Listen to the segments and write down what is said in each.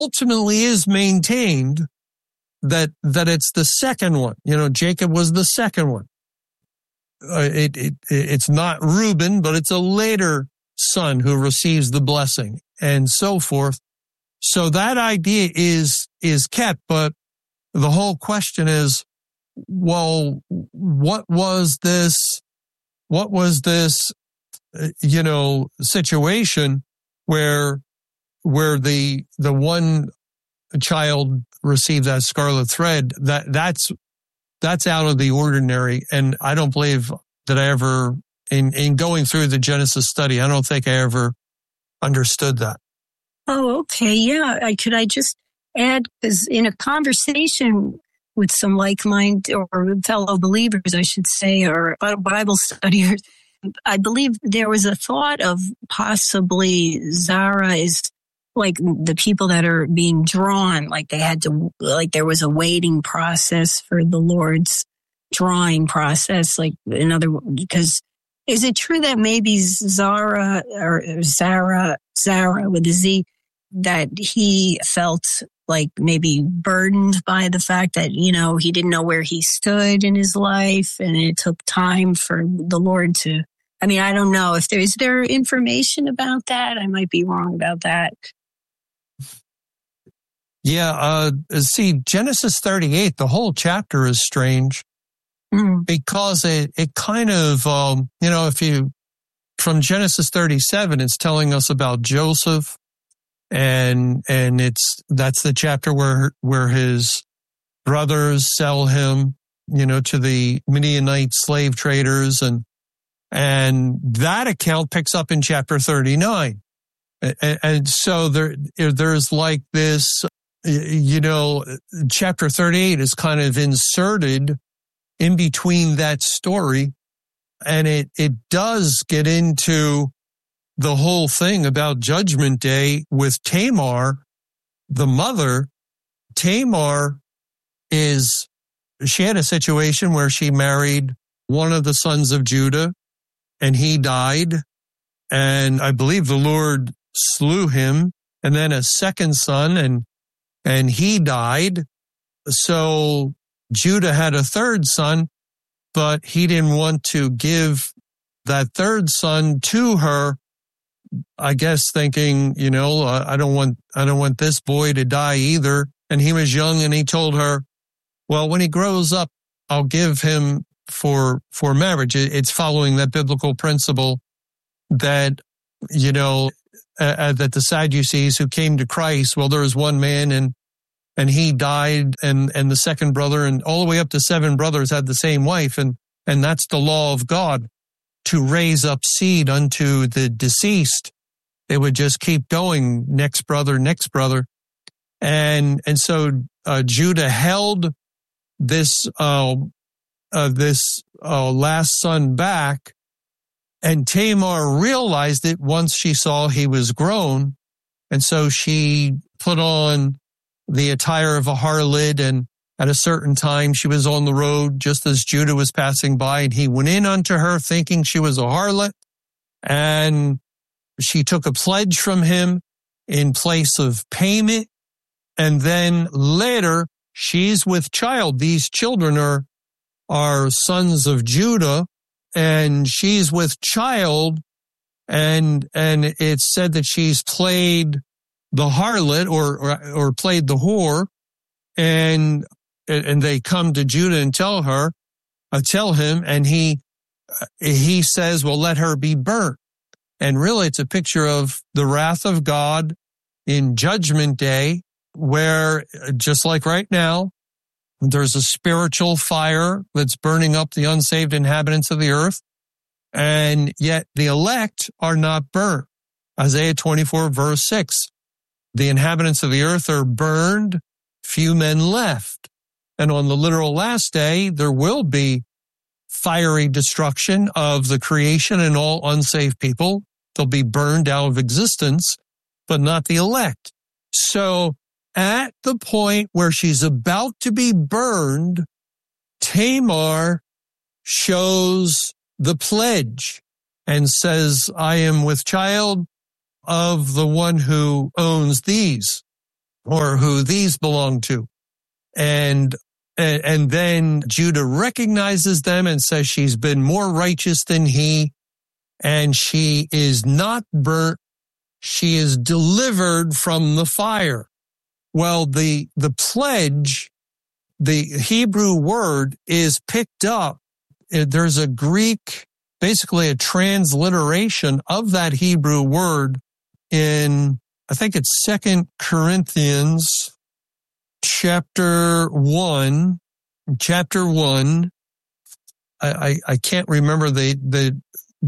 ultimately is maintained that it's the second one. Jacob was the second one. It's not Reuben, but it's a later son who receives the blessing and so forth. So that idea is kept, but the whole question is, well, what was this situation where the one child received that scarlet thread? That's out of the ordinary. And I don't believe that I ever, in going through the Genesis study, I don't think I ever understood that. Oh, okay. Yeah. Could I just add, because in a conversation with some like-minded or fellow believers, I should say, or Bible studiers, I believe there was a thought of possibly Zara is like the people that are being drawn, like there was a waiting process for the Lord's drawing process, because is it true that maybe Zara with a Z, that he felt like maybe burdened by the fact that, he didn't know where he stood in his life, and it took time for the Lord to, I don't know if is there information about that? I might be wrong about that. Yeah. Genesis 38, the whole chapter is strange because it kind of, from Genesis 37, it's telling us about Joseph. And that's the chapter where his brothers sell him, to the Midianite slave traders, and that account picks up in chapter 39. And so there's like this, chapter 38 is kind of inserted in between that story, and it does get into the whole thing about Judgment Day with Tamar, the mother. Tamar she had a situation where she married one of the sons of Judah, and he died, and I believe the Lord slew him, and then a second son, and he died. So Judah had a third son, but he didn't want to give that third son to her, I guess thinking, I don't want this boy to die either. And he was young, and he told her, well, when he grows up, I'll give him for marriage. It's following that biblical principle that, that the Sadducees who came to Christ, well, there was one man and he died, and the second brother, and all the way up to 7 brothers had the same wife. And that's the law of God, to raise up seed unto the deceased. They would just keep going, next brother. And so Judah held this last son back, and Tamar realized it once she saw he was grown. And so she put on the attire of a harlot, and at a certain time she was on the road just as Judah was passing by, and he went in unto her thinking she was a harlot, and she took a pledge from him in place of payment. And then later she's with child. These children are sons of Judah, and she's with child, and it's said that she's played the harlot or played the whore, and they come to Judah and tell him, and he says, well, let her be burnt. And really it's a picture of the wrath of God in Judgment Day, where just like right now, there's a spiritual fire that's burning up the unsaved inhabitants of the earth, and yet the elect are not burnt. Isaiah 24 verse 6. The inhabitants of the earth are burned, few men left. And on the literal last day, there will be fiery destruction of the creation and all unsaved people. They'll be burned out of existence, but not the elect. So at the point where she's about to be burned, Tamar shows the pledge and says, I am with child of the one who owns these. or who these belong to. And then Judah recognizes them and says she's been more righteous than he, and she is not burnt. She is delivered from the fire. Well, the pledge, the Hebrew word is picked up. There's a Greek, basically a transliteration of that Hebrew word in, I think it's 2 Corinthians chapter 1. I can't remember the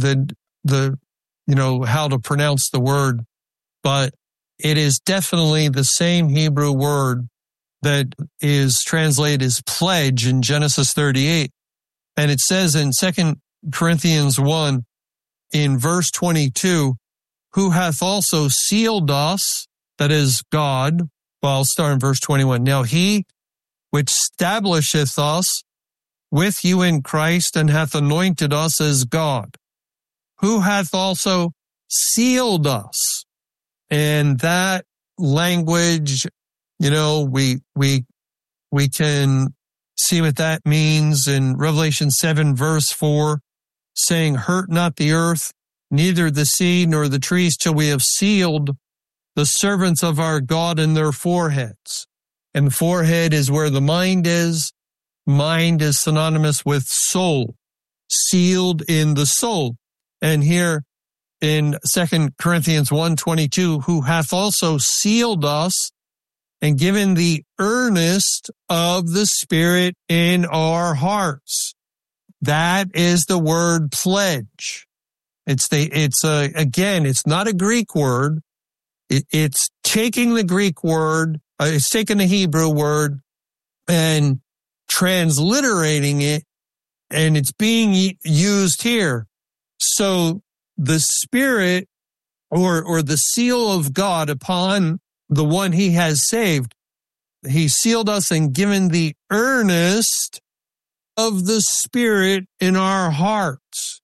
how to pronounce the word, but it is definitely the same Hebrew word that is translated as pledge in Genesis 38. And it says in 2 Corinthians 1, in verse 22, who hath also sealed us, that is God. Well, I'll start in verse 21. Now he which establisheth us with you in Christ and hath anointed us as God, who hath also sealed us. And that language, we can see what that means in Revelation 7 verse 4, saying, hurt not the earth, neither the sea nor the trees, till we have sealed the servants of our God in their foreheads. And the forehead is where the mind is. Mind is synonymous with soul, sealed in the soul. And here in 2 Corinthians 1:22, who hath also sealed us and given the earnest of the Spirit in our hearts. That is the word pledge. It's not a Greek word. It's taking the Greek word, it's taking the Hebrew word and transliterating it, and it's being used here. So the Spirit or the seal of God upon the one he has saved, he sealed us and given the earnest of the Spirit in our hearts.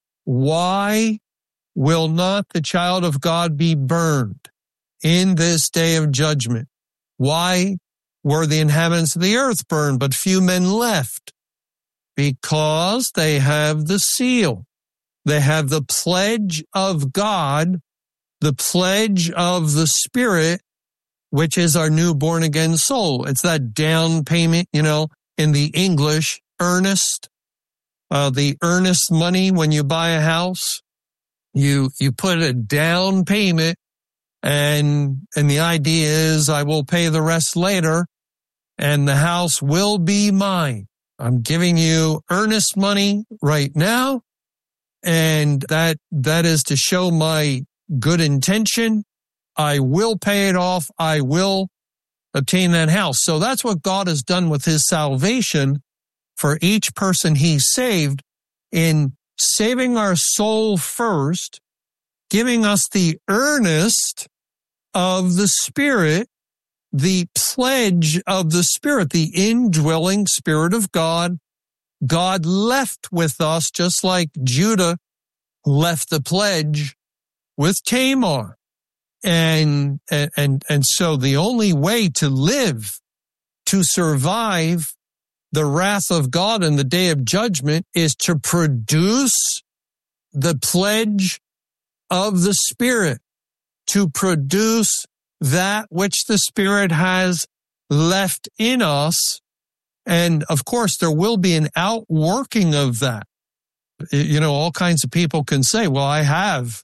Why will not the child of God be burned in this day of judgment? Why were the inhabitants of the earth burned, but few men left? Because they have the seal. They have the pledge of God, the pledge of the Spirit, which is our new born again soul. It's that down payment, in the English, earnest, the earnest money when you buy a house. You put a down payment, and the idea is I will pay the rest later, and the house will be mine. I'm giving you earnest money right now, and that is to show my good intention. I will pay it off. I will obtain that house. So that's what God has done with his salvation for each person he saved, in saving our soul first, giving us the earnest of the Spirit, the pledge of the Spirit, the indwelling Spirit of God. God left with us just like Judah left the pledge with Tamar. And so the only way to live, to survive the wrath of God in the day of judgment, is to produce the pledge of the Spirit, to produce that which the Spirit has left in us. And of course, there will be an outworking of that. All kinds of people can say, well, I have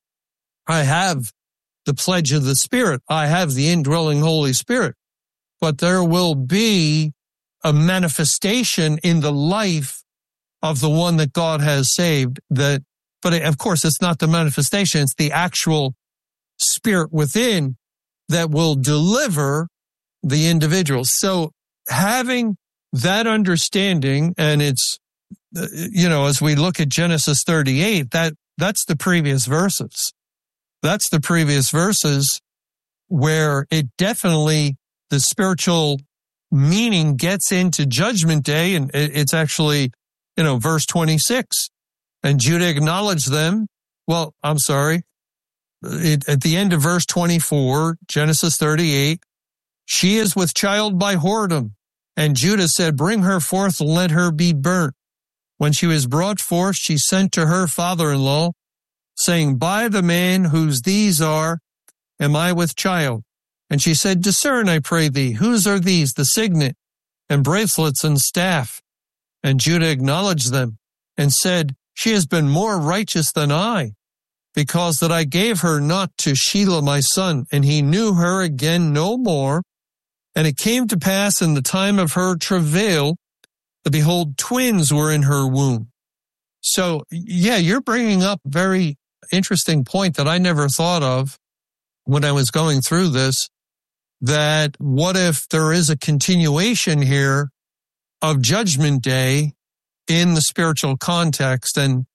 the pledge of the Spirit. I have the indwelling Holy Spirit. But there will be a manifestation in the life of the one that God has saved. But of course, it's not the manifestation. It's the actual Spirit within that will deliver the individual. So having that understanding, and it's, as we look at Genesis 38, that's the previous verses. That's the previous verses where it definitely, the spiritual meaning gets into Judgment Day, and it's actually, verse 26. And Judah acknowledged them. Well, I'm sorry. At the end of verse 24, Genesis 38, She is with child by whoredom. And Judah said, bring her forth and let her be burnt. When she was brought forth, she sent to her father-in-law, saying, by the man whose these are, am I with child? And she said, discern, I pray thee, whose are these, the signet, and bracelets, and staff? And Judah acknowledged them, and said, she has been more righteous than I, because that I gave her not to Shelah my son, and he knew her again no more. And it came to pass in the time of her travail, that behold, twins were in her womb. So, yeah, you're bringing up a very interesting point that I never thought of when I was going through this, that what if there is a continuation here of Judgment Day in the spiritual context? And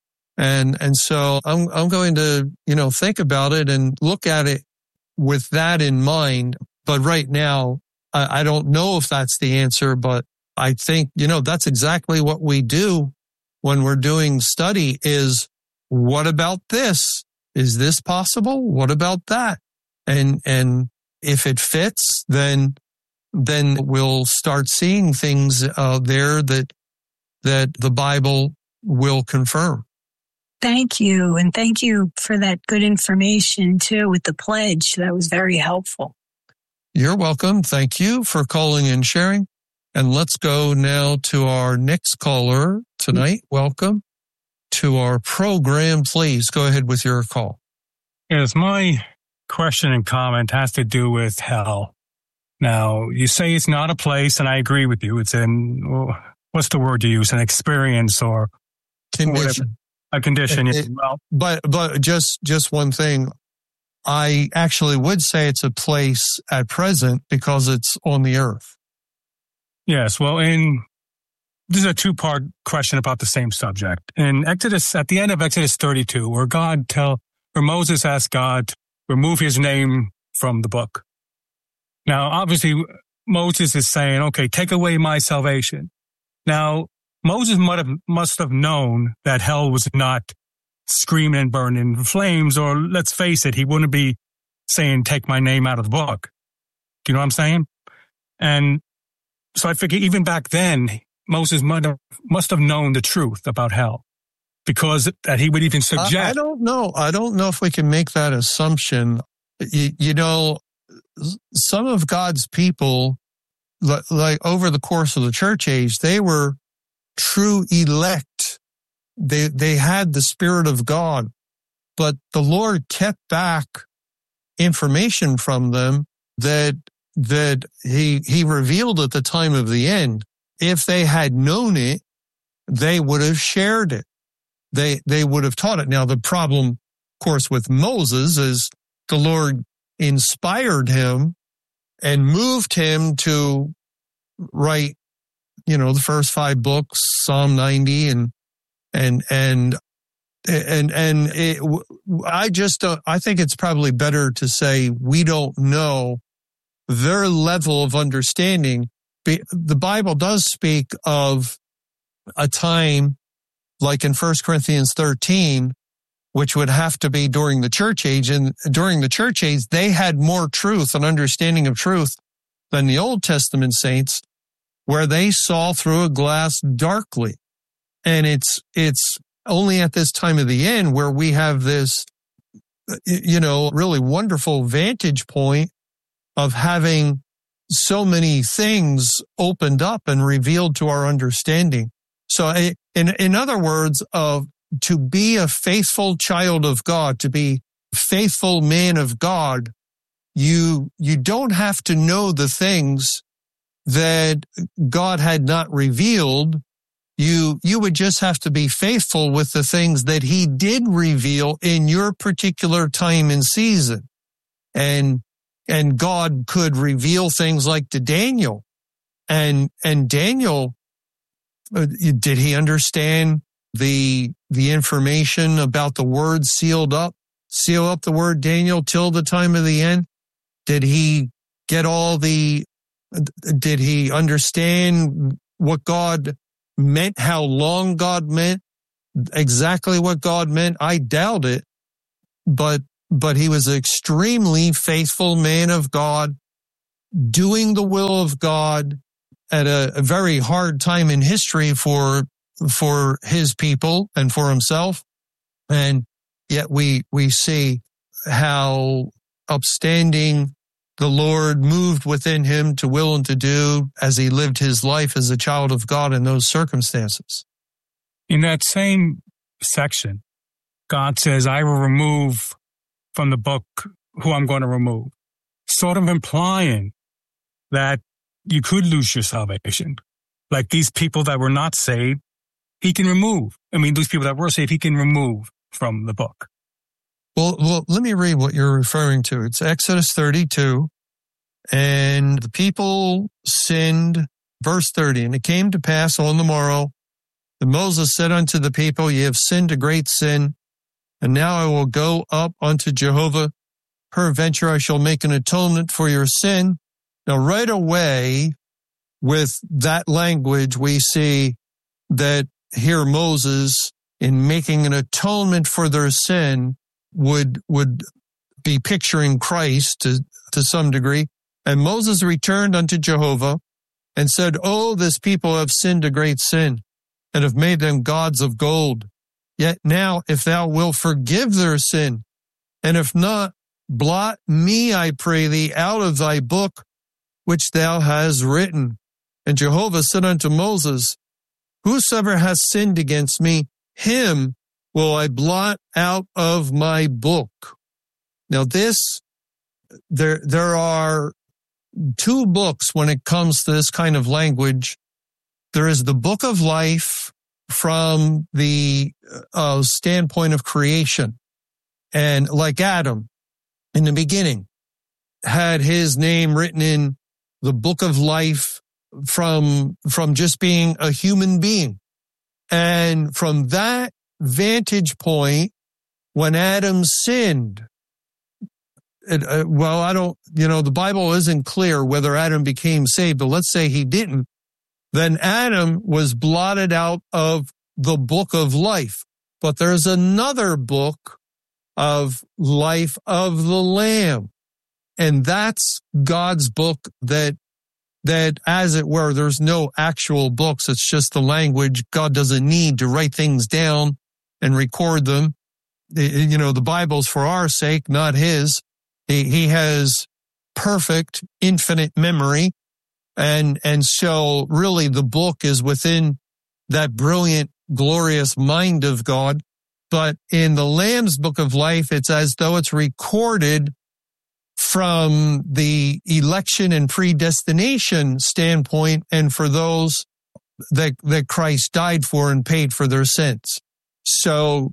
so I'm going to, think about it and look at it with that in mind. But right now, I don't know if that's the answer, but I think, that's exactly what we do when we're doing study is, what about this? Is this possible? What about that? And if it fits, then we'll start seeing things there that the Bible will confirm. Thank you. And thank you for that good information too with the pledge. That was very helpful. You're welcome. Thank you for calling and sharing. And let's go now to our next caller tonight. Welcome to our program. Please go ahead with your call. Yes, my question and comment has to do with hell. Now, you say it's not a place, and I agree with you. It's what's the word you use? An experience or condition. A condition. But just one thing. I actually would say it's a place at present because it's on the earth. Yes, well, this is a two-part question about the same subject. In Exodus, at the end of Exodus 32, where Moses asked God to remove his name from the book. Now, obviously, Moses is saying, okay, take away my salvation. Now, Moses must have known that hell was not screaming and burning in flames, or let's face it, he wouldn't be saying, take my name out of the book. Do you know what I'm saying? And so I figure even back then, Moses must have known the truth about hell, because that he would even suggest. I don't know. I don't know if we can make that assumption. Some of God's people, like over the course of the church age, they were true elect. They had the Spirit of God, but the Lord kept back information from them that he revealed at the time of the end. If they had known it, they would have shared it. They would have taught it. Now, the problem, of course, with Moses is the Lord inspired him and moved him to write, the first 5 books, Psalm 90 I think it's probably better to say we don't know their level of understanding. The Bible does speak of a time like in 1 Corinthians 13, which would have to be during the church age. And during the church age, they had more truth and understanding of truth than the Old Testament saints, where they saw through a glass darkly. And it's only at this time of the end where we have this, really wonderful vantage point of having so many things opened up and revealed to our understanding. So in other words, to be a faithful child of God, to be a faithful man of God, you don't have to know the things that God had not revealed. You would just have to be faithful with the things that he did reveal in your particular time and season. And God could reveal things like to Daniel. And Daniel, did he understand the information about the word sealed up? Seal up the word, Daniel, till the time of the end? Did he get did he understand what God meant, how long God meant, exactly what God meant? I doubt it. But he was an extremely faithful man of God, doing the will of God at a very hard time in history for his people and for himself. And yet we see how upstanding the Lord moved within him to will and to do as he lived his life as a child of God in those circumstances. In that same section, God says, I will remove from the book who I'm going to remove, sort of implying that you could lose your salvation. Like these people that were not saved, he can remove. I mean, those people that were saved, he can remove from the book. Well, let me read what you're referring to. It's Exodus 32, and the people sinned, verse 30, and it came to pass on the morrow that Moses said unto the people, ye have sinned a great sin, and now I will go up unto Jehovah. Peradventure I shall make an atonement for your sin. Now, right away, with that language, we see that here Moses, in making an atonement for their sin, would be picturing Christ to some degree. And Moses returned unto Jehovah and said, oh, this people have sinned a great sin and have made them gods of gold. Yet now, if thou wilt forgive their sin, and if not, blot me, I pray thee, out of thy book, which thou hast written. And Jehovah said unto Moses, whosoever has sinned against me, him will I blot out of my book. Now there are two books when it comes to this kind of language. There is the book of life from the standpoint of creation. And like Adam, in the beginning, had his name written in the book of life from just being a human being. And from that vantage point, when Adam sinned, the Bible isn't clear whether Adam became saved, but let's say he didn't, then Adam was blotted out of the book of life. But there's another book of life of the Lamb. And that's God's book that as it were, there's no actual books. It's just the language. God doesn't need to write things down and record them. The Bible's for our sake, not his. He has perfect, infinite memory. And so really the book is within that brilliant, glorious mind of God. But in the Lamb's book of life, it's as though it's recorded from the election and predestination standpoint, and for those that Christ died for and paid for their sins. So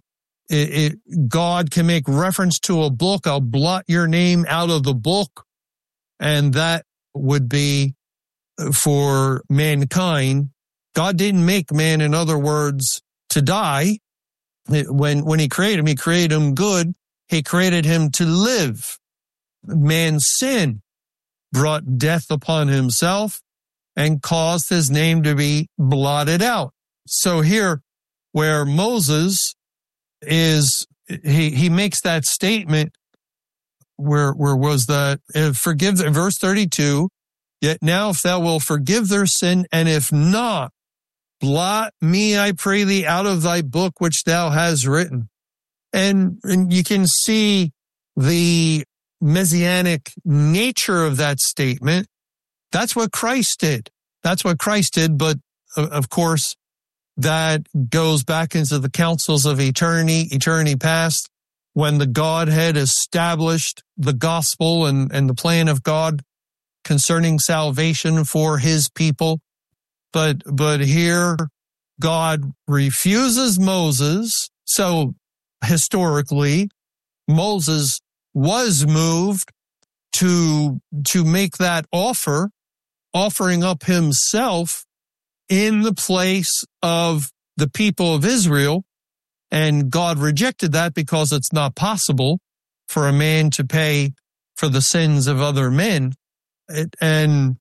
God can make reference to a book. I'll blot your name out of the book. And that would be for mankind. God didn't make man, in other words, to die. When he created him good. He created him to live. Man's sin brought death upon himself and caused his name to be blotted out. So here, where Moses is, he makes that statement, where was that? Forgive, verse 32, yet now if thou wilt forgive their sin, and if not, blot me, I pray thee, out of thy book which thou hast written. And you can see the messianic nature of that statement. That's what Christ did. But of course, that goes back into the councils of eternity past, when the Godhead established the gospel and the plan of God concerning salvation for his people. But here, God refuses Moses. So historically, Moses was moved to make that offering up himself in the place of the people of Israel. And God rejected that because it's not possible for a man to pay for the sins of other men. And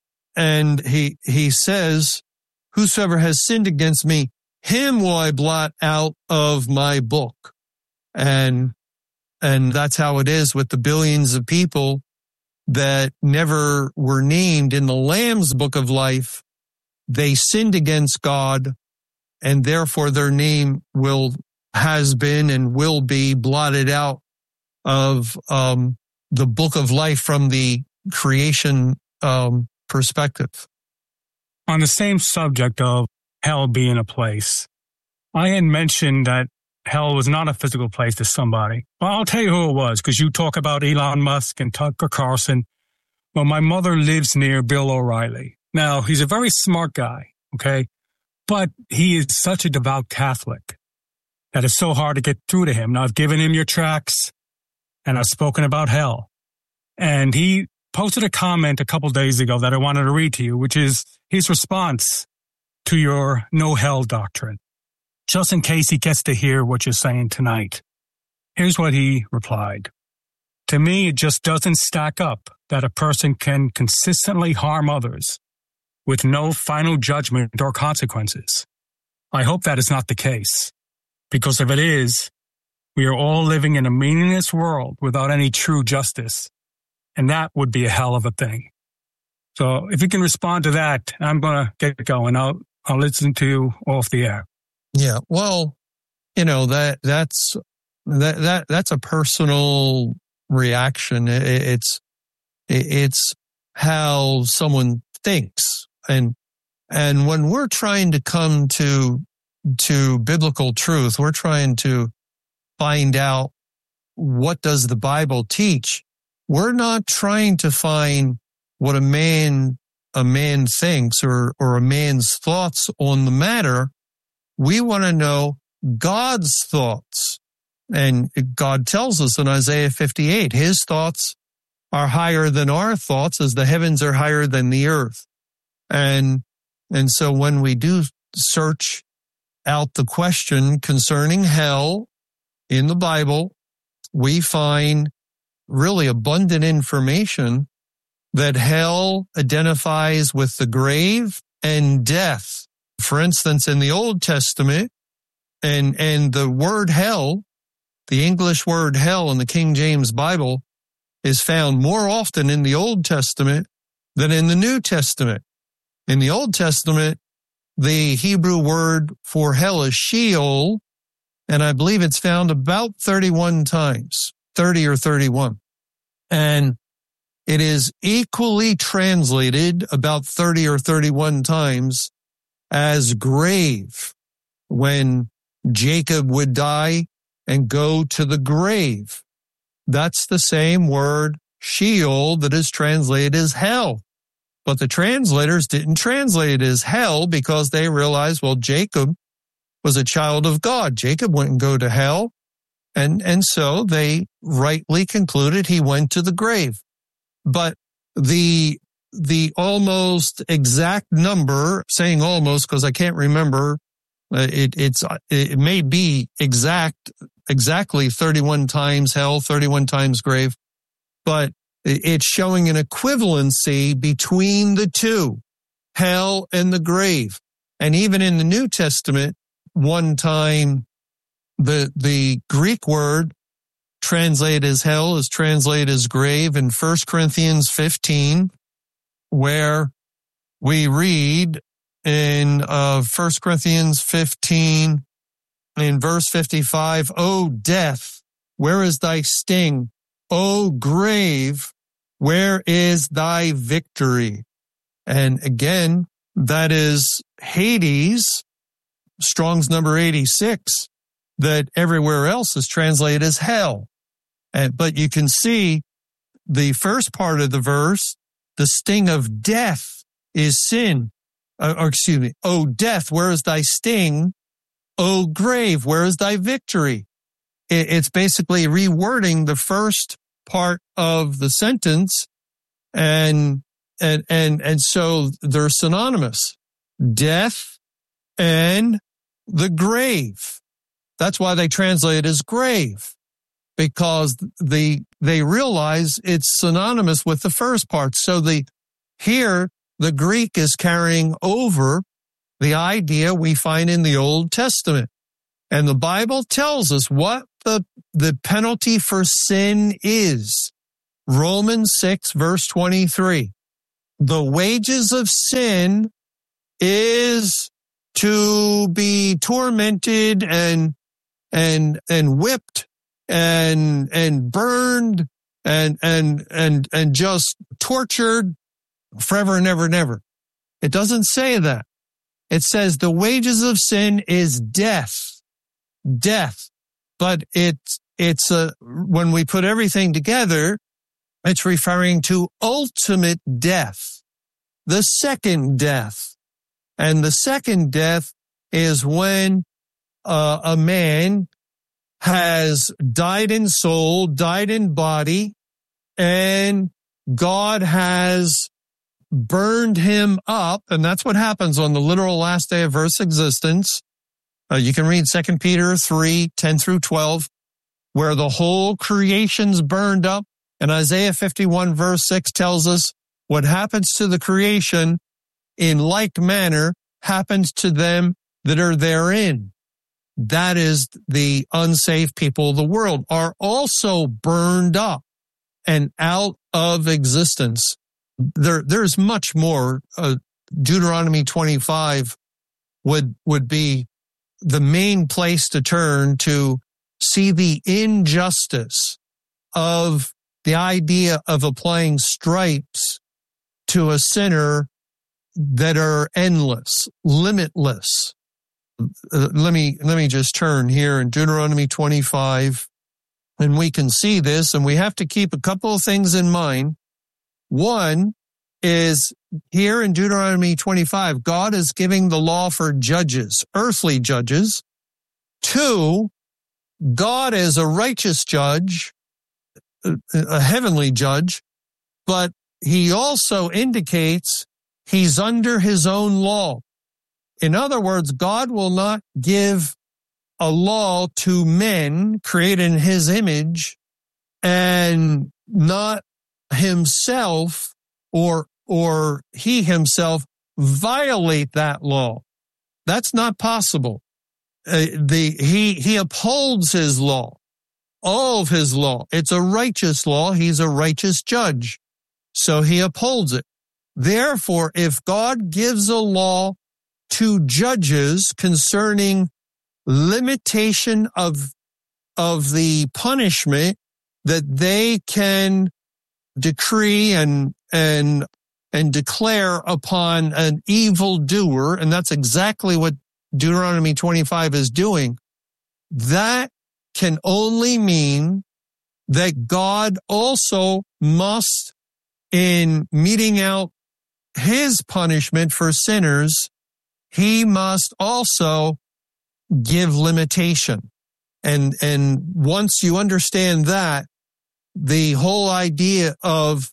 he says, whosoever has sinned against me, him will I blot out of my book. And that's how it is with the billions of people that never were named in the Lamb's book of life, they sinned against God, and therefore their name has been and will be blotted out of the book of life from the creation perspective. On the same subject of hell being a place, I had mentioned that hell was not a physical place to somebody. Well, I'll tell you who it was, because you talk about Elon Musk and Tucker Carlson. Well, my mother lives near Bill O'Reilly. Now, he's a very smart guy, okay? But he is such a devout Catholic that it's so hard to get through to him. Now, I've given him your tracts, and I've spoken about hell. And he posted a comment a couple days ago that I wanted to read to you, which is his response to your no hell doctrine, just in case he gets to hear what you're saying tonight. Here's what he replied. To me, it just doesn't stack up that a person can consistently harm others with no final judgment or consequences. I hope that is not the case, because if it is, we are all living in a meaningless world without any true justice, and that would be a hell of a thing. So if you can respond to that, I'm going to get going. I'll listen to you off the air. Yeah, well, that's a personal reaction. It's how someone thinks, and when we're trying to come to biblical truth, we're trying to find out what does the Bible teach. We're not trying to find what a man thinks or a man's thoughts on the matter. We want to know God's thoughts. And God tells us in Isaiah 58, his thoughts are higher than our thoughts, as the heavens are higher than the earth. And so when we do search out the question concerning hell in the Bible, we find really abundant information that hell identifies with the grave and death. For instance, in the Old Testament, and the word hell, the English word hell in the King James Bible, is found more often in the Old Testament than in the New Testament. In the Old Testament, the Hebrew word for hell is Sheol, and I believe it's found about 31 times, 30 or 31. And it is equally translated about 30 or 31 times as grave, when Jacob would die and go to the grave. That's the same word, Sheol, that is translated as hell. But the translators didn't translate it as hell because they realized, well, Jacob was a child of God. Jacob wouldn't go to hell. And so they rightly concluded he went to the grave. But the almost exact number, saying almost because I can't remember, it may be exactly 31 times hell, 31 times grave, but it's showing an equivalency between the two, hell and the grave. And even in the New Testament, one time the Greek word translated as hell is translated as grave in 1 Corinthians 15, where we read in 1 Corinthians 15 in verse 55, O death, where is thy sting? O grave, where is thy victory? And again, that is Hades, Strong's number 86, that everywhere else is translated as hell. But you can see the first part of the verse, the sting of death is sin. O death, where is thy sting? O grave, where is thy victory? It's basically rewording the first part of the sentence, and so they're synonymous. Death and the grave. That's why they translate it as grave, because they realize it's synonymous with the first part. So here the Greek is carrying over the idea we find in the Old Testament. And the Bible tells us what the penalty for sin is. Romans 6, verse 23. The wages of sin is to be tormented and whipped and burned and just tortured forever and ever and ever. It doesn't say that. It says the wages of sin is death. Death. But it's when we put everything together, it's referring to ultimate death, the second death. And the second death is when a man has died in soul, died in body, and God has burned him up. And that's what happens on the literal last day of Earth's existence. You can read 2 Peter 3, 10 through 12, where the whole creation's burned up. And Isaiah 51 verse 6 tells us what happens to the creation in like manner happens to them that are therein. That is, the unsaved people of the world are also burned up and out of existence. There's much more. Deuteronomy 25 would be the main place to turn to see the injustice of the idea of applying stripes to a sinner that are endless, limitless. Let me just turn here in Deuteronomy 25, and we can see this, and we have to keep a couple of things in mind. One is here in Deuteronomy 25, God is giving the law for judges, earthly judges. Two, God is a righteous judge, a heavenly judge, but he also indicates he's under his own law. In other words, God will not give a law to men created in his image and not himself or he himself violate that law. That's not possible. He upholds his law, all of his law. It's a righteous law. He's a righteous judge. So he upholds it. Therefore, if God gives a law to judges concerning limitation of the punishment that they can decree and declare upon an evildoer, and that's exactly what Deuteronomy 25 is doing, that can only mean that God also must, in meting out his punishment for sinners, he must also give limitation. And once you understand that, the whole idea of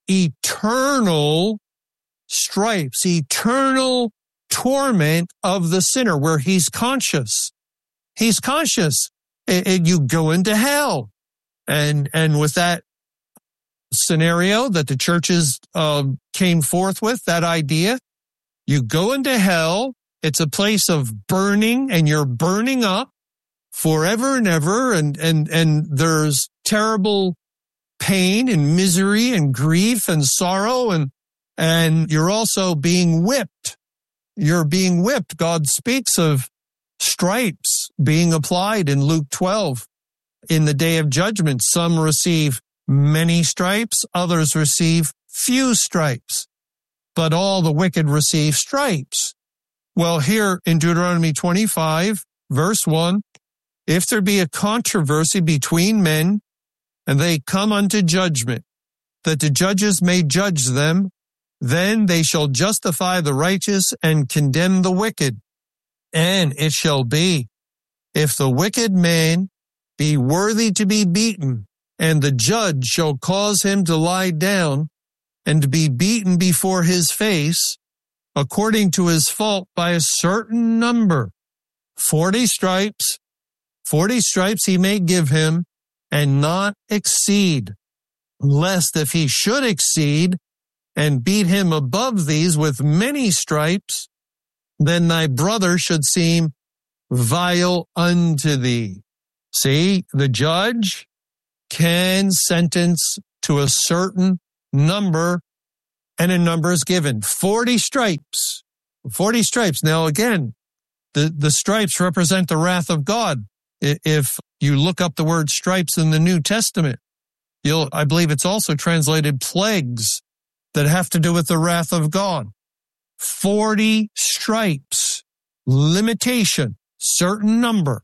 eternal stripes, eternal torment of the sinner, where he's conscious. He's conscious. And you go into hell. And with that scenario that the churches came forth with, that idea, you go into hell. It's a place of burning, and you're burning up forever and ever. And there's terrible pain and misery and grief and sorrow. And you're also being whipped. You're being whipped. God speaks of stripes being applied in Luke 12 in the day of judgment. Some receive many stripes, others receive few stripes, but all the wicked receive stripes. Well, here in Deuteronomy 25, verse 1, if there be a controversy between men, and they come unto judgment, that the judges may judge them, then they shall justify the righteous and condemn the wicked. And it shall be, if the wicked man be worthy to be beaten, and the judge shall cause him to lie down and to be beaten before his face, according to his fault by a certain number, 40 stripes he may give him, and not exceed, lest if he should exceed and beat him above these with many stripes, then thy brother should seem vile unto thee. See, the judge can sentence to a certain number, and a number is given. 40 stripes. 40 stripes. Now, again, the stripes represent the wrath of God. If you look up the word stripes in the New Testament, I believe it's also translated plagues that have to do with the wrath of God. 40 stripes. Limitation. A certain number.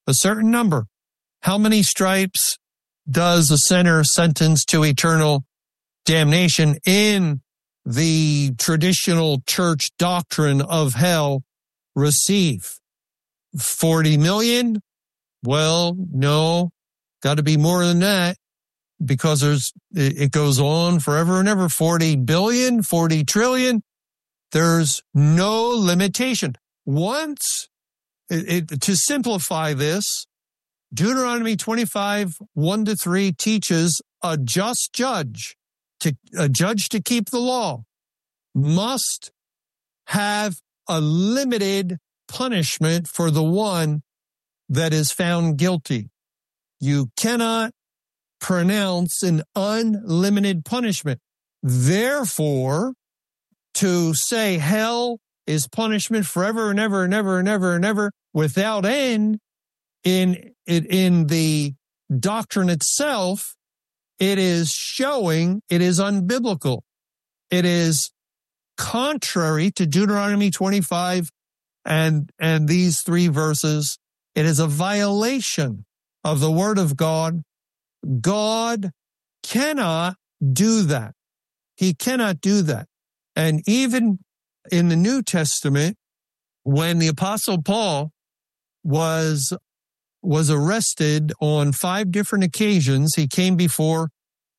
How many stripes does a sinner sentenced to eternal damnation in the traditional church doctrine of hell receive? 40 million? Well, no, got to be more than that, because it goes on forever and ever. 40 billion, 40 trillion. There's no limitation. Once, to simplify this, Deuteronomy 25, 1-3 teaches a just judge, a judge to keep the law, must have a limited punishment for the one that is found guilty. You cannot pronounce an unlimited punishment. Therefore, to say hell is punishment forever and ever and ever and ever and ever without end in the doctrine itself, it is showing it is unbiblical. It is contrary to Deuteronomy 25 and these 3 verses. It is a violation of the word of God. God cannot do that. He cannot do that. And even in the New Testament, when the Apostle Paul was arrested on 5 different occasions, he came before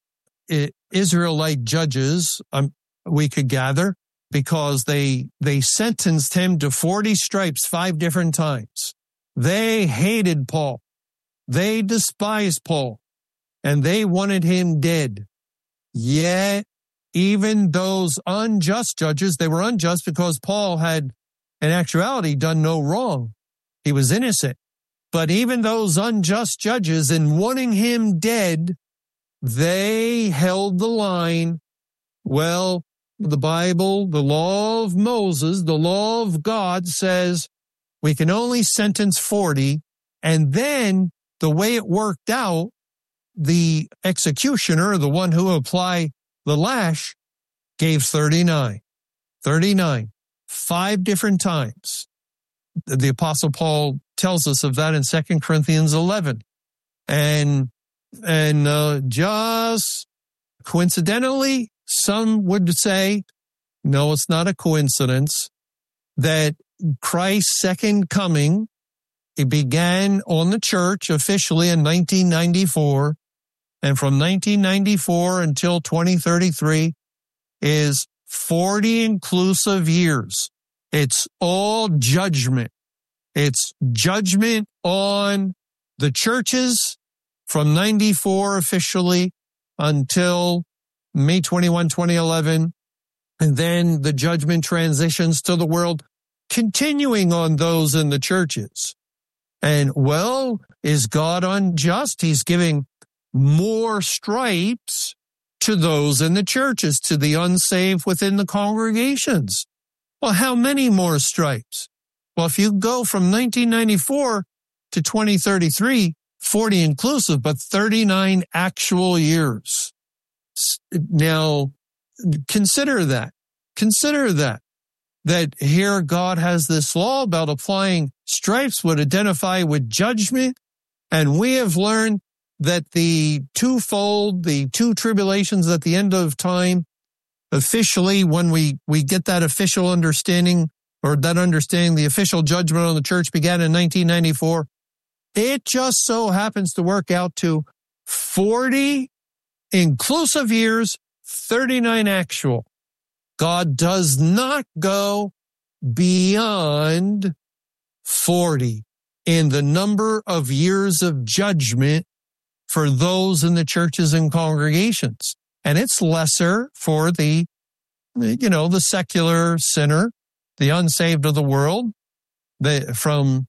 Israelite judges, we could gather, because they sentenced him to 40 stripes 5 different times. They hated Paul. They despised Paul, and they wanted him dead. Yet, even those unjust judges, they were unjust because Paul had, in actuality, done no wrong. He was innocent. But even those unjust judges, in wanting him dead, they held the line. Well, the Bible, the law of Moses, the law of God says we can only sentence 40. And then the way it worked out, the executioner, the one who applied the lash, gave 39. 39. 5 different times. The Apostle Paul tells us of that in 2 Corinthians 11. And just coincidentally, some would say, no, it's not a coincidence, that Christ's second coming, it began on the church officially in 1994. And from 1994 until 2033 is 40 inclusive years. It's all judgment. It's judgment on the churches from 94 officially until May 21, 2011. And then the judgment transitions to the world, continuing on those in the churches. And, well, is God unjust? He's giving more stripes to those in the churches, to the unsaved within the congregations. Well, how many more stripes? Well, if you go from 1994 to 2033, 40 inclusive, but 39 actual years. Now, consider that. That here God has this law about applying stripes would identify with judgment. And we have learned that the 2 tribulations at the end of time, officially, when we get that official understanding, or that understanding, the official judgment on the church began in 1994. It just so happens to work out to 40 inclusive years, 39 actual. God does not go beyond 40 in the number of years of judgment for those in the churches and congregations. And it's lesser for the secular sinner, the unsaved of the world. From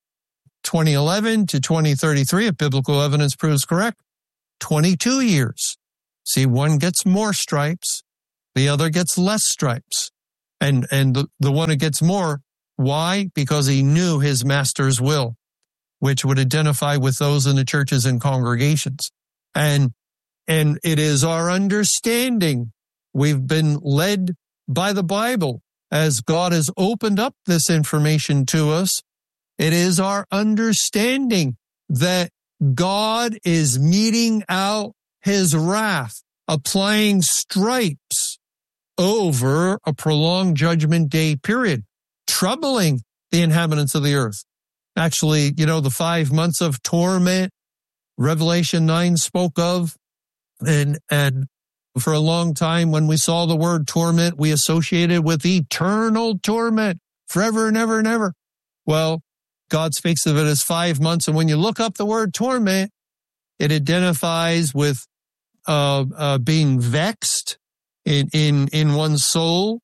2011 to 2033, if biblical evidence proves correct, 22 years. See, one gets more stripes, the other gets less stripes. And the one who gets more, why? Because he knew his master's will, which would identify with those in the churches and congregations. And it is our understanding. We've been led by the Bible as God has opened up this information to us. It is our understanding that God is meting out his wrath, applying stripes over a prolonged judgment day period, troubling the inhabitants of the earth. Actually, the 5 months of torment Revelation 9 spoke of, and for a long time when we saw the word torment, we associated with eternal torment forever and ever and ever. Well, God speaks of it as 5 months, and when you look up the word torment, it identifies with being vexed in one's soul.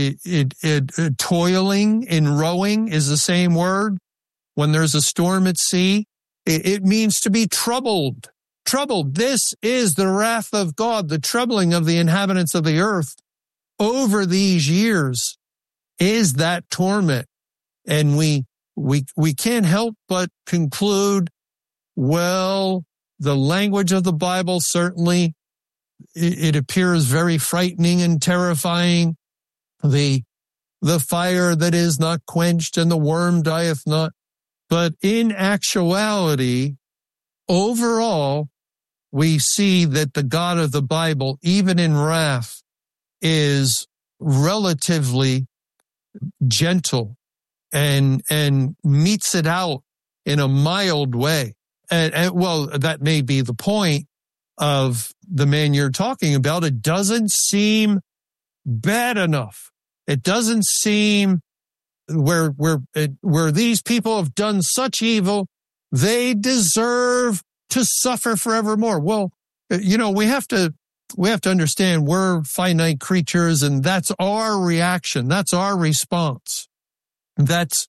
Toiling in rowing is the same word. When there's a storm at sea, it means to be troubled. Troubled. This is the wrath of God, the troubling of the inhabitants of the earth over these years is that torment. And we can't help but conclude, well, the language of the Bible certainly, it appears very frightening and terrifying. The fire that is not quenched and the worm dieth not. But in actuality, overall, we see that the God of the Bible, even in wrath, is relatively gentle and meets it out in a mild way. And well, that may be the point of the man you're talking about. It doesn't seem bad enough. It doesn't seem where these people have done such evil, they deserve to suffer forevermore. Well, we have to understand we're finite creatures, and that's our reaction. That's our response. That's,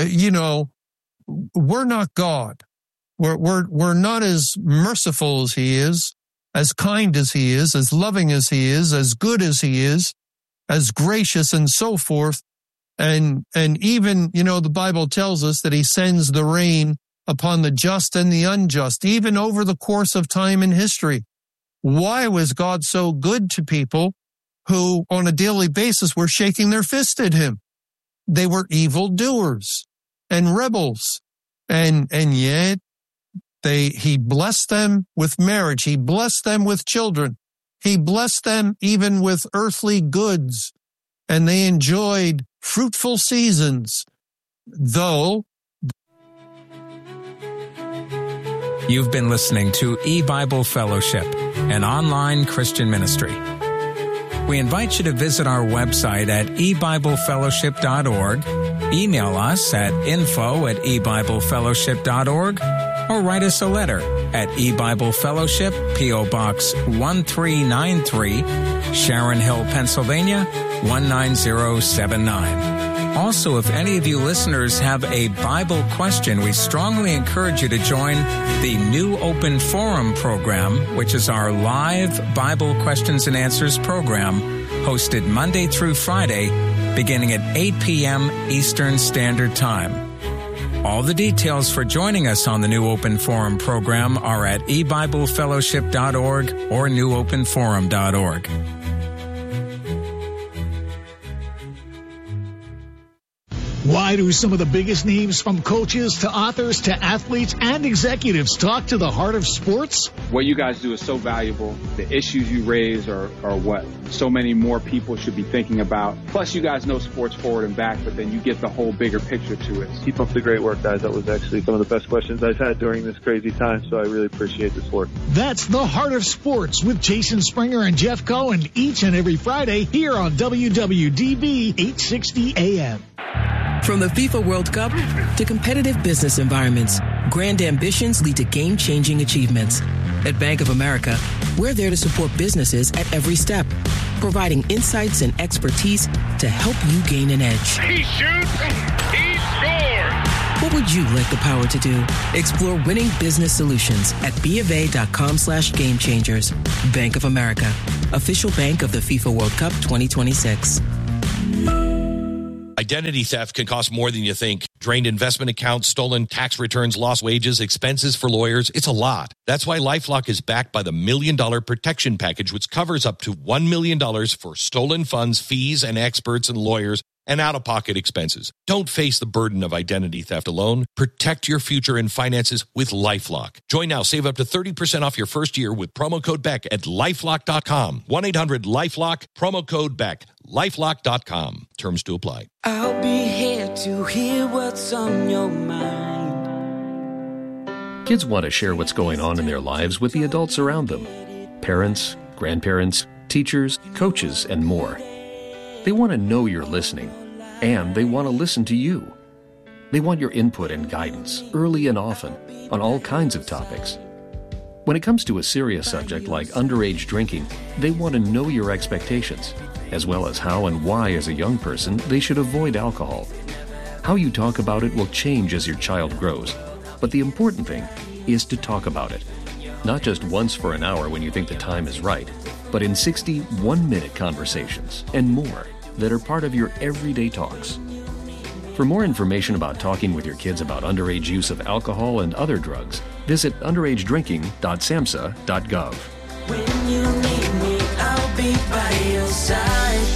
we're not God. We're not as merciful as he is, as kind as he is, as loving as he is, as good as he is, as gracious and so forth. And even, the Bible tells us that he sends the rain upon the just and the unjust, even over the course of time in history. Why was God so good to people who on a daily basis were shaking their fist at him? They were evildoers and rebels. And yet he blessed them with marriage. He blessed them with children. He blessed them even with earthly goods. And they enjoyed fruitful seasons, though. You've been listening to E-Bible Fellowship, an online Christian ministry. We invite you to visit our website at ebiblefellowship.org, email us at info@ebiblefellowship.org, or write us a letter at E-Bible Fellowship, P.O. Box 1393, Sharon Hill, Pennsylvania, 19079. Also, if any of you listeners have a Bible question, we strongly encourage you to join the New Open Forum program, which is our live Bible questions and answers program, hosted Monday through Friday, beginning at 8 p.m. Eastern Standard Time. All the details for joining us on the New Open Forum program are at ebiblefellowship.org or newopenforum.org. Why do some of the biggest names, from coaches to authors to athletes and executives, talk to the heart of sports? What you guys do is so valuable. The issues you raise are what so many more people should be thinking about. Plus, you guys know sports forward and back, but then you get the whole bigger picture to it. Keep up the great work, guys. That was actually some of the best questions I've had during this crazy time, so I really appreciate this work. That's The Heart of Sports with Jason Springer and Jeff Cohen each and every Friday here on WWDB 860 AM. From the FIFA World Cup to competitive business environments, grand ambitions lead to game-changing achievements. At Bank of America, we're there to support businesses at every step, providing insights and expertise to help you gain an edge. He shoots, he scores! What would you like the power to do? Explore winning business solutions at BofA.com/gamechangers. Bank of America, official bank of the FIFA World Cup 2026. Identity theft can cost more than you think. Drained investment accounts, stolen tax returns, lost wages, expenses for lawyers. It's a lot. That's why LifeLock is backed by the $1 Million Protection Package, which covers up to $1 million for stolen funds, fees, and experts and lawyers, and out-of-pocket expenses. Don't face the burden of identity theft alone. Protect your future and finances with LifeLock. Join now. Save up to 30% off your first year with promo code BECK at LifeLock.com. 1-800-LifeLock, promo code BECK. LifeLock.com. Terms to apply. I'll be here to hear what's on your mind. Kids want to share what's going on in their lives with the adults around them. Parents, grandparents, teachers, coaches, and more. They want to know you're listening, and they want to listen to you. They want your input and guidance, early and often, on all kinds of topics. When it comes to a serious subject like underage drinking, they want to know your expectations, as well as how and why as a young person they should avoid alcohol. How you talk about it will change as your child grows, but the important thing is to talk about it. Not just once for an hour when you think the time is right, but in 60 one-minute conversations and more that are part of your everyday talks. For more information about talking with your kids about underage use of alcohol and other drugs, visit underagedrinking.samhsa.gov. When you need me, I'll be by your side.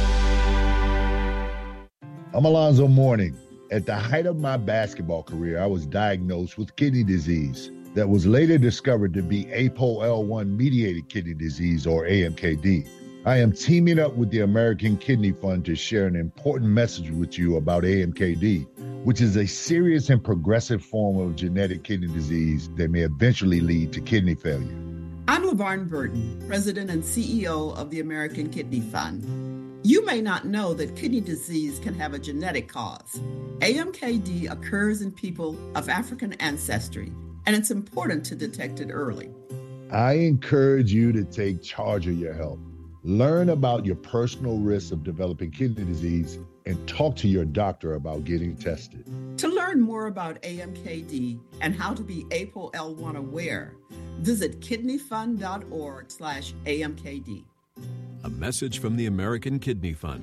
I'm Alonzo Mourning. At the height of my basketball career, I was diagnosed with kidney disease that was later discovered to be APOL1-mediated kidney disease, or AMKD. I am teaming up with the American Kidney Fund to share an important message with you about AMKD, which is a serious and progressive form of genetic kidney disease that may eventually lead to kidney failure. I'm LaVarn Burton, President and CEO of the American Kidney Fund. You may not know that kidney disease can have a genetic cause. AMKD occurs in people of African ancestry, and it's important to detect it early. I encourage you to take charge of your health. Learn about your personal risks of developing kidney disease and talk to your doctor about getting tested. To learn more about AMKD and how to be APOL1 aware, visit kidneyfund.org/AMKD. A message from the American Kidney Fund.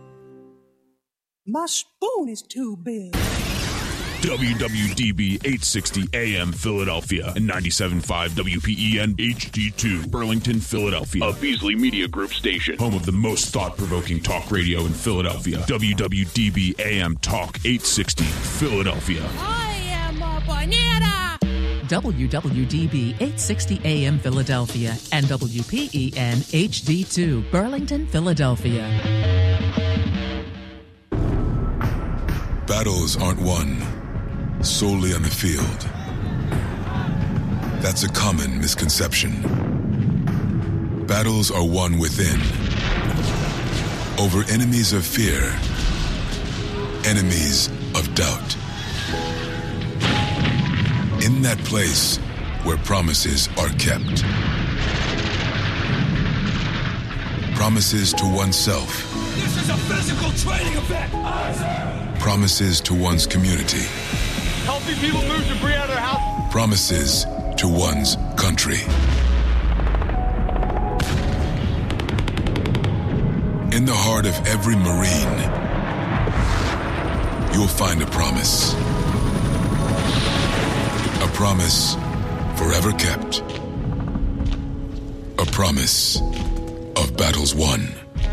My spoon is too big. WWDB 860 AM Philadelphia and 97.5 WPEN HD2 Burlington, Philadelphia. A Beasley Media Group station. Home of the most thought-provoking talk radio in Philadelphia. WWDB AM Talk 860 Philadelphia. I am a banana. WWDB 860 AM Philadelphia and WPEN HD2 Burlington, Philadelphia. Battles aren't won solely on the field. That's a common misconception. Battles are won within, over enemies of fear, enemies of doubt. In that place where promises are kept. Promises to oneself. This is a physical training event. Promises to one's community. Helping people move debris out of their house. Promises to one's country. In the heart of every Marine, you'll find a promise. A promise forever kept. A promise of battles won.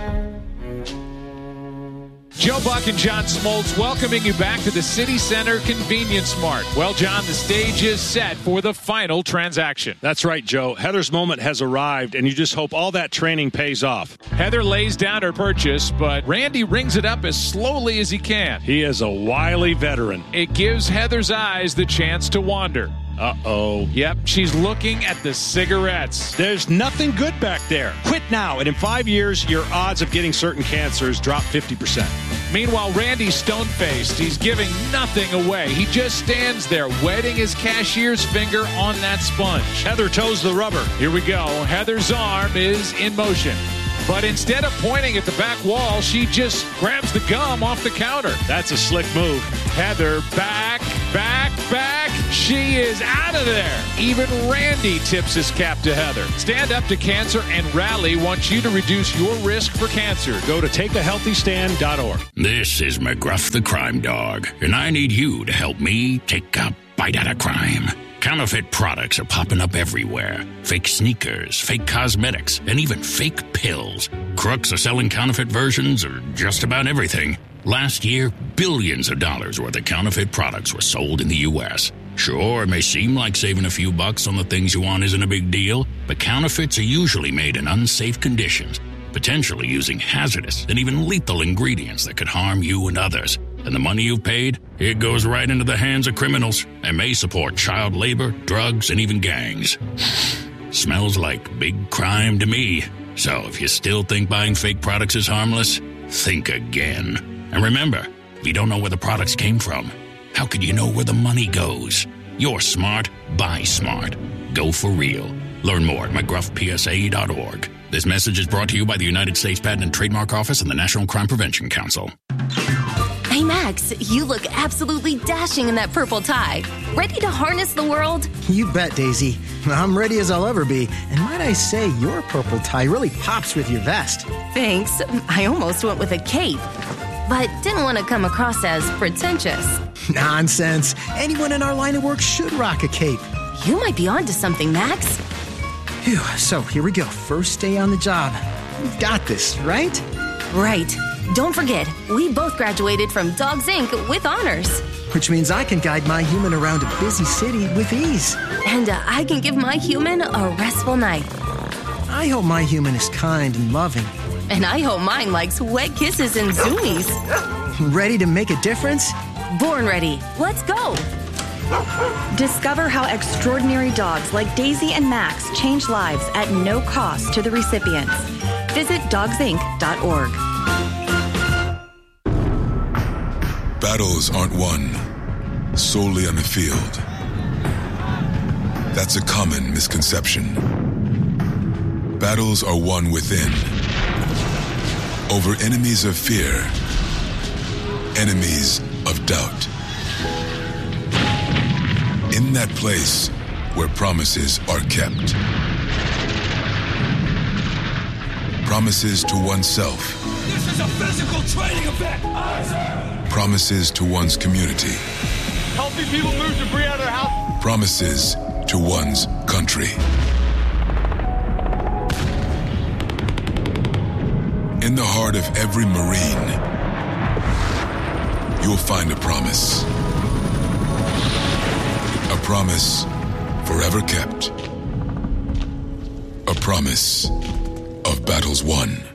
Joe Buck and John Smoltz welcoming you back to the City Center Convenience Mart. Well, John, the stage is set for the final transaction. That's right, Joe. Heather's moment has arrived, and you just hope all that training pays off. Heather lays down her purchase, but Randy rings it up as slowly as he can. He is a wily veteran. It gives Heather's eyes the chance to wander. Uh-oh. Yep, she's looking at the cigarettes. There's nothing good back there. Quit now, and in 5 years, your odds of getting certain cancers drop 50%. Meanwhile, Randy's stone-faced. He's giving nothing away. He just stands there, wetting his cashier's finger on that sponge. Heather toes the rubber. Here we go. Heather's arm is in motion. But instead of pointing at the back wall, she just grabs the gum off the counter. That's a slick move. Heather, back. She is out of there. Even Randy tips his cap to Heather. Stand Up to Cancer and Rally wants you to reduce your risk for cancer. Go to takeahealthystand.org. This is McGruff the Crime Dog, and I need you to help me take a bite out of crime. Counterfeit products are popping up everywhere. Fake sneakers, fake cosmetics, and even fake pills. Crooks are selling counterfeit versions of just about everything. Last year, billions of dollars worth of counterfeit products were sold in the U.S. Sure, it may seem like saving a few bucks on the things you want isn't a big deal, but counterfeits are usually made in unsafe conditions, potentially using hazardous and even lethal ingredients that could harm you and others. And the money you've paid, it goes right into the hands of criminals and may support child labor, drugs, and even gangs. Smells like big crime to me. So if you still think buying fake products is harmless, think again. And remember, if you don't know where the products came from, how could you know where the money goes? You're smart, buy smart. Go for real. Learn more at mcgruffpsa.org. This message is brought to you by the United States Patent and Trademark Office and the National Crime Prevention Council. Hey, Max, you look absolutely dashing in that purple tie. Ready to harness the world? You bet, Daisy. I'm ready as I'll ever be. And might I say, your purple tie really pops with your vest. Thanks. I almost went with a cape, but didn't want to come across as pretentious. Nonsense. Anyone in our line of work should rock a cape. You might be onto something, Max. Phew, so here we go. First day on the job. We've got this, right? Right. Don't forget, we both graduated from Dogs Inc. with honors. Which means I can guide my human around a busy city with ease. And I can give my human a restful night. I hope my human is kind and loving. And I hope mine likes wet kisses and zoomies. Ready to make a difference? Born ready. Let's go. Discover how extraordinary dogs like Daisy and Max change lives at no cost to the recipients. Visit dogsinc.org. Battles aren't won solely on the field. That's a common misconception. Battles are won within, over enemies of fear, enemies of doubt. In that place where promises are kept. Promises to oneself. This is a physical training event! Promises to one's community. Healthy people move debris out of their house. Promises to one's country. In the heart of every Marine, you'll find a promise. A promise forever kept. A promise of battles won.